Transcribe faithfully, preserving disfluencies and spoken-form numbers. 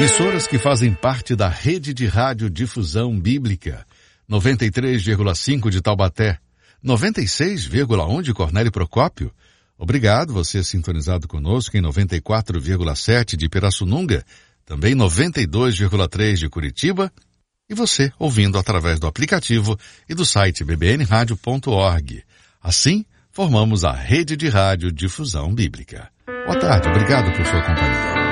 Emissoras que fazem parte da Rede de Rádio Difusão Bíblica. noventa e três vírgula cinco de Taubaté, noventa e seis vírgula um de Cornélio Procópio. Obrigado, você sintonizado conosco em noventa e quatro vírgula sete de Pirassununga, também noventa e dois vírgula três de Curitiba, e você ouvindo através do aplicativo e do site b b n rádio ponto org. Assim, formamos a Rede de Rádio Difusão Bíblica. Boa tarde, obrigado por sua companhia.